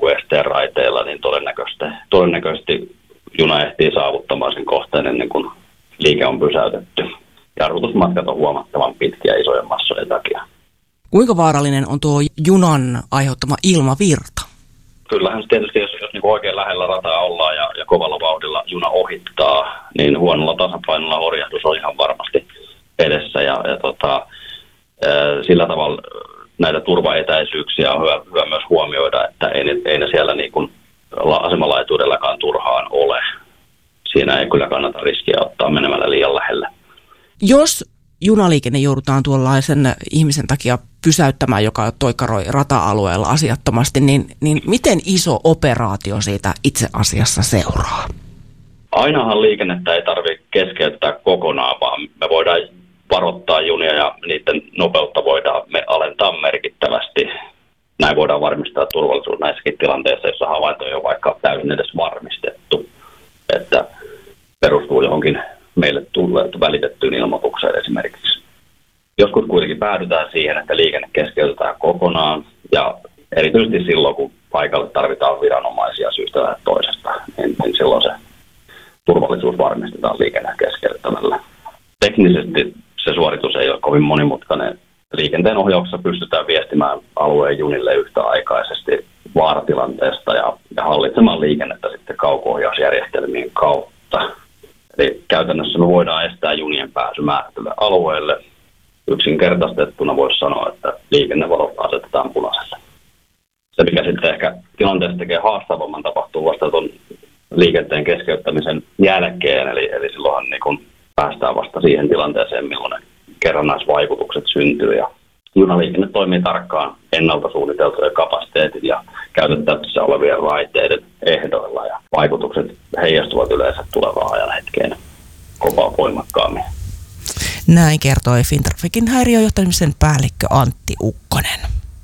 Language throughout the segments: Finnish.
jonkun esteen raiteilla, niin todennäköisesti juna ehtii saavuttamaan sen kohteen ennen kuin liike on pysäytetty. Jarrutusmatkat on huomattavan pitkiä isojen massojen takia. Kuinka vaarallinen on tuo junan aiheuttama ilmavirta? Kyllähän tietysti, jos niin oikein lähellä rataa ollaan ja kovalla vauhdilla juna ohittaa, niin huonolla tasapainolla horjahdus on ihan varmasti edessä. Sillä tavalla näitä turvaetäisyyksiä on hyvä myös huomioida, että ei ne siellä niin kuin asemalaituudellakaan turhaan ole. Siinä ei kyllä kannata riskiä ottaa menemällä liian lähelle. Jos junaliikenne joudutaan tuollaisen ihmisen takia pysäyttämään, joka toikaroi rata-alueella asiattomasti, niin miten iso operaatio siitä itse asiassa seuraa? Ainahan liikennettä ei tarvitse keskeyttää kokonaan, vaan me voidaan varoittaa junia ja niiden nopeutta voidaan alentaa merkittävästi. Näin voidaan varmistaa turvallisuus näissäkin tilanteissa, joissa havainto ei ole vaikka täysin edes varmistettu, että perustuu johonkin meille välitettyyn ilmoitukseen esimerkiksi. Joskus kuitenkin päädytään siihen, että liikenne keskeytetään kokonaan ja erityisesti silloin, kun paikalle tarvitaan viranomaisia syystä tai toisesta, niin silloin se turvallisuus varmistetaan liikenne keskeyttämällä. Teknisesti se suoritus ei ole kovin monimutkainen. Liikenteen ohjauksessa pystytään viestimään alueen junille yhtäaikaisesti vaaratilanteesta ja hallitsemaan liikennettä sitten kauko-ohjausjärjestelmien kautta. Eli käytännössä me voidaan estää junien pääsy määrätylle alueelle. Yksinkertaistettuna voisi sanoa, että liikennevalot asetetaan punaiselle. Se, mikä sitten ehkä tilanteessa tekee haastavamman, tapahtuu vasta tuon liikenteen keskeyttämisen jälkeen. Eli silloinhan niin kun päästään vasta siihen tilanteeseen, milloin ne kerrannaisvaikutukset syntyy. Ja junaliikenne toimii tarkkaan ennalta suunniteltujen kapasiteetin ja käytettävissä olevien raiteiden ehdoilla. Ja vaikutukset heijastuvat yleensä tulevaan ajan hetkeen kovaa voimakkaammin. Näin kertoi Fintraficin häiriöjohtamisen päällikkö Antti Ukkonen.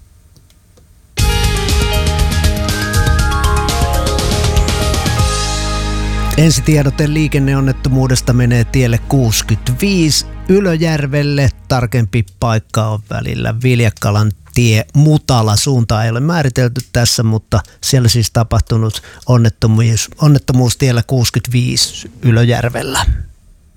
Ensitiedote liikenneonnettomuudesta menee tielle 65 Ylöjärvelle. Tarkempi paikka on välillä Viljakkalan tie Mutala. Suuntaa ei ole määritelty tässä, mutta siellä siis tapahtunut onnettomuus tiellä 65 Ylöjärvellä.